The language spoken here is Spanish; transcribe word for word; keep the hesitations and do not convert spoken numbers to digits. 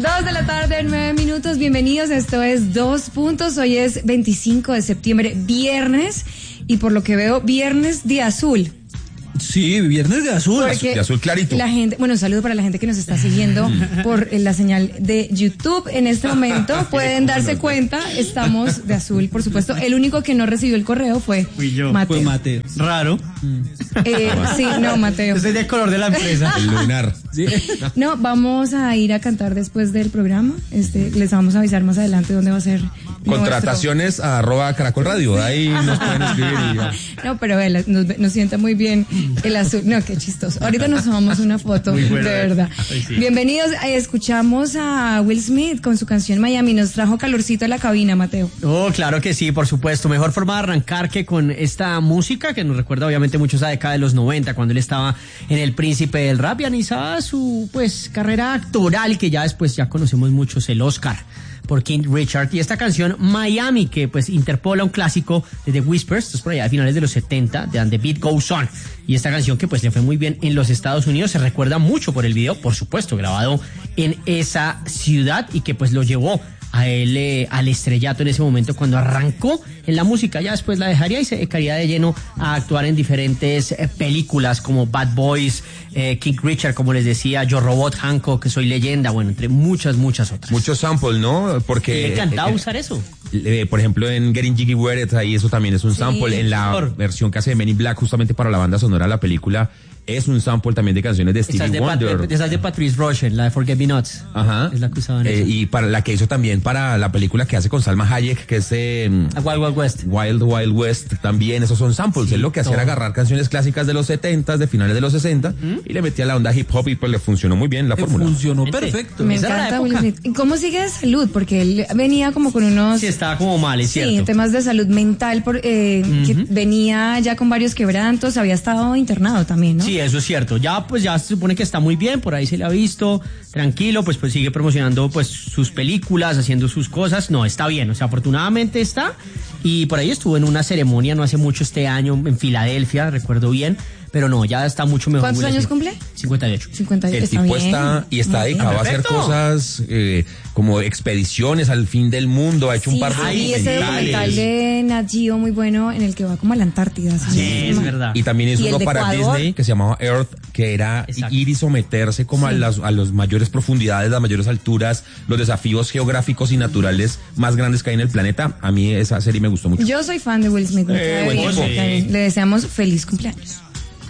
Dos de la tarde, nueve minutos. Bienvenidos. Esto es Dos Puntos. Hoy es veinticinco de septiembre, viernes. Y por lo que veo, viernes de azul. Sí, viernes de azul, Porque de azul clarito. La gente, bueno, un saludo para la gente que nos está siguiendo por la señal de YouTube. En este momento pueden darse cuenta, estamos de azul, por supuesto. El único que no recibió el correo fue Fui yo. Mateo. Fue Mateo. Raro. Eh, sí, no, Mateo. Yo soy del color de la empresa. El lunar. ¿Sí? No, vamos a ir a cantar después del programa. Este, les vamos a avisar más adelante dónde va a ser. Contrataciones a arroba Caracol Radio. Ahí nos pueden escribir. Y ya. No, pero él nos, nos sienta muy bien el azul. No, qué chistoso. Ahorita nos tomamos una foto, Muy bueno, de verdad. Ay, sí. Bienvenidos. Eh, escuchamos a Will Smith con su canción Miami. Nos trajo calorcito a la cabina, Mateo. Oh, claro que sí, por supuesto. Mejor forma de arrancar que con esta música que nos recuerda obviamente mucho esa década de los noventa, cuando él estaba en El Príncipe del Rap y analizaba su pues carrera actoral, que ya después ya conocemos muchos, el Oscar por King Richard, y esta canción Miami, que pues interpola un clásico de The Whispers, esto es por allá a finales de los setenta, de And the Beat Goes On, y esta canción que pues le fue muy bien en los Estados Unidos, se recuerda mucho por el video, por supuesto, grabado en esa ciudad, y que pues lo llevó a él eh, al estrellato en ese momento cuando arrancó en la música. Ya después la dejaría y se dedicaría de lleno a actuar en diferentes eh, películas como Bad Boys, eh, King Richard, como les decía, Yo Robot, Hancock, Soy Leyenda, bueno, entre muchas, muchas otras. Muchos samples, ¿no? Porque Me encantaba eh, usar eso. Eh, por ejemplo, en Getting Jiggy With It, ahí eso también es un sample. Sí, en la señor. versión que hace de Men in Black, justamente para la banda sonora de la película, es un sample también de canciones de Esa Stevie es de, Pat- Wonder. esa es de Patrice Rushen, la de Forget Me Nots. Ajá. Es la que usaban Eh, eso. y para la que hizo también para la película que hace con Salma Hayek, que es eh, A Wild Wild West. Wild Wild West, también esos son samples. Sí, Él lo que hacía era todo. agarrar canciones clásicas de los setenta, de finales de los sesenta, y le metía la onda hip hop y pues le funcionó muy bien la fórmula. Funcionó Gente, perfecto. Me Esa era la encanta Will época. Smith. ¿Y cómo sigue de salud? Porque él venía como con unos... Sí, estaba como mal, es Sí, cierto. temas de salud mental, por, eh, que venía ya con varios quebrantos, había estado internado también, ¿no? Sí, eso es cierto. Ya pues ya se supone que está muy bien, por ahí se le ha visto, tranquilo, pues pues sigue promocionando pues sus películas, haciendo sus cosas. No, está bien, o sea, afortunadamente está. Y por ahí estuvo en una ceremonia no hace mucho este año en Filadelfia, recuerdo bien, pero no, ya está mucho mejor. ¿Cuántos Will años Smith. cumple? cincuenta y ocho. cincuenta El está tipo bien. está y está Muy bien. dedicado a hacer Perfecto. cosas eh, como expediciones al fin del mundo, ha hecho un Sí, par de sí, ese documental de Nat Geo muy bueno en el que va como a la Antártida. ¿sí? Sí, es verdad. Y también hizo ¿Y el uno de para Ecuador? Disney que se llamaba Earth, que era Exacto. ir y someterse como a Sí. las a las mayores profundidades, las mayores alturas, los desafíos geográficos y naturales más grandes que hay en el planeta. A mí esa serie me gustó mucho. Yo soy fan de Will Smith. me Eh, cae buen bien, tipo. me cae bien. Le deseamos feliz cumpleaños.